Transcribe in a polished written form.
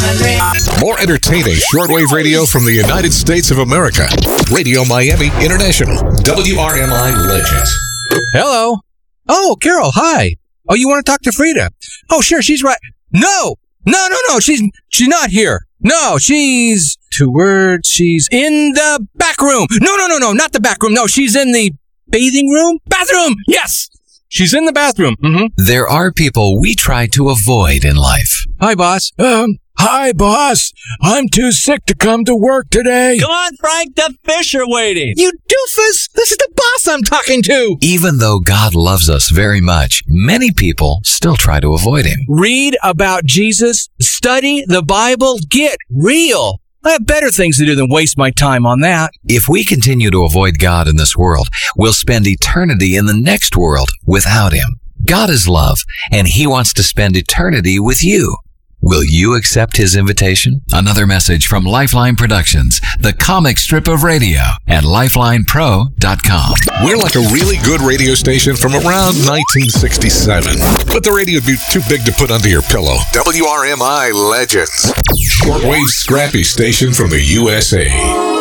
100. More entertaining shortwave radio from the United States of America. Radio Miami International. WRMI Legends. Hello. Oh, Carol, hi. Oh, you want to talk to Frida? Oh, sure, she's right. No, she's not here. No, she's, she's in the back room. No, not the back room. No, she's in the bathing room? Bathroom, yes. She's in the bathroom. Mm-hmm. There are people we try to avoid in life. Hi, boss. Hi, boss. I'm too sick to come to work today. Come on, Frank. The fish are waiting. You doofus. This is the boss I'm talking to. Even though God loves us very much, many people still try to avoid him. Read about Jesus. Study the Bible. Get real. I have better things to do than waste my time on that. If we continue to avoid God in this world, we'll spend eternity in the next world without him. God is love, and he wants to spend eternity with you. Will you accept his invitation? Another message from Lifeline Productions, the comic strip of radio at lifelinepro.com. We're like a really good radio station from around 1967. But the radio would be too big to put under your pillow. WRMI Legends. Shortwave scrappy station from the USA.